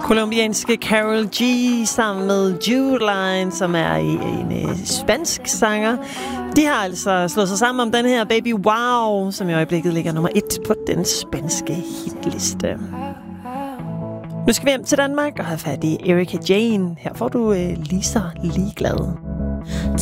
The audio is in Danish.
Colombianske Karol G sammen med Judeline, som er en spansk sanger. De har altså slået sig sammen om den her Baby Wow, som i øjeblikket ligger nummer 1 på den spanske hitliste. Nu skal vi hjem til Danmark og have fat i Erika Jane. Her får du Lisa Ligeglad.